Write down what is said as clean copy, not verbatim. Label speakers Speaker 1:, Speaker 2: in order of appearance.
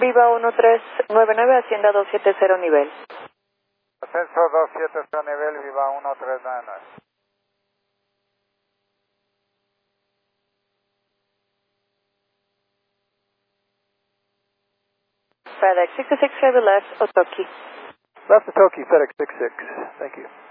Speaker 1: Viva 1399, Hacienda 270 nivel.
Speaker 2: Ascenso 270 nivel, Viva 1399.
Speaker 1: FedEx 667 left, Otoki.
Speaker 3: Left Otoki, FedEx 66. Thank you.